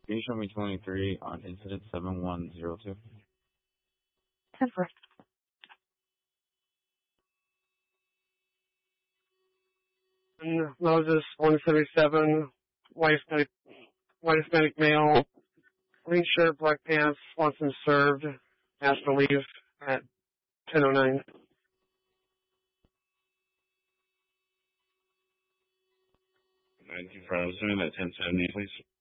Can you show me 23 on incident 7102? 10-4. Moses, 177, white Hispanic male, green shirt, black pants, wants been served, asked to leave at 10:09. 925, I'm assuming that 1070, please.